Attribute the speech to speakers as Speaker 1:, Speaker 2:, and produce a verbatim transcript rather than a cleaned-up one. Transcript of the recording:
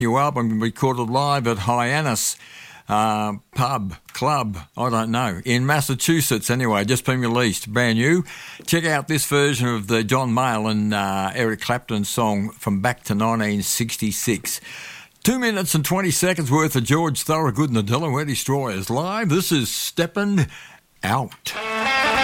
Speaker 1: New album recorded live at Hyannis uh, Pub, Club, I don't know, in Massachusetts anyway, just been released, brand new. Check out this version of the John Mayall and uh, Eric Clapton song from back to nineteen sixty-six. Two minutes and twenty seconds worth of George Thorogood and the Delaware Destroyers live. This is Steppin' Out.